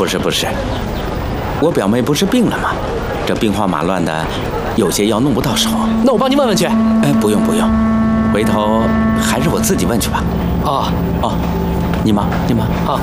不是，我表妹不是病了吗？这兵荒马乱的，有些药弄不到手。 那我帮您问问去。 不用，回头还是我自己问去吧。 哦， 你忙。 好。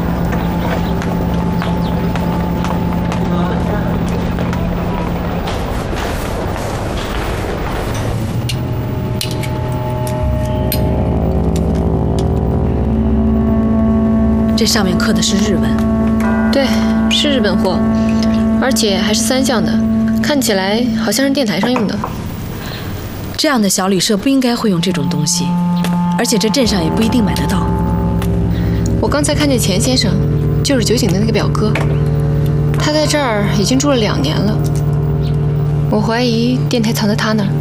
这上面刻的是日文。 对，是日本货，而且还是3项的，看起来好像是电台上用的。 这样的小旅社不应该会用这种东西，而且这镇上也不一定买得到。 我刚才看见钱先生，就是酒井的那个表哥，他在这儿已经住了2年了。我怀疑电台藏在他那儿。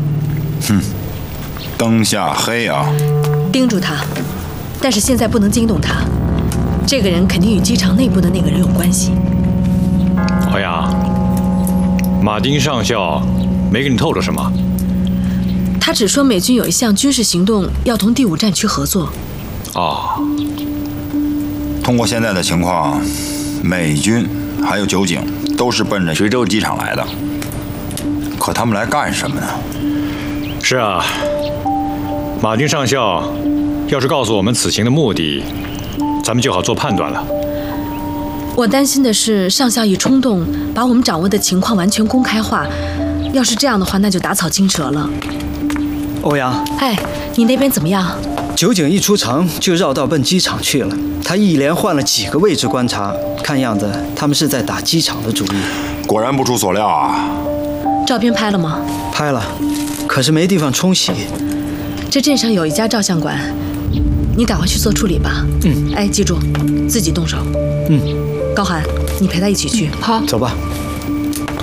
灯下黑啊！ 盯住他，但是现在不能惊动他。这个人肯定与机场内部的那个人有关系。 欧阳，马丁上校没跟你透露什么？ 他只说美军有一项军事行动要同第5战区合作。 通过现在的情况，美军还有酒井都是奔着徐州机场来的。可他们来干什么呢？ 是啊，马丁上校要是告诉我们此行的目的，咱们就好做判断了。 我担心的是上校一冲动，把我们掌握的情况完全公开化。要是这样的话，那就打草惊蛇了。 欧阳， 你那边怎么样？ 酒井一出城就绕道奔机场去了。他一连换了几个位置观察，看样子他们是在打机场的主意。 果然不出所料啊！ 照片拍了吗？ 拍了，可是没地方冲洗。 这镇上有一家照相馆，你赶快去做处理吧。 记住自己动手。高寒，你陪他一起去。 好， 走吧。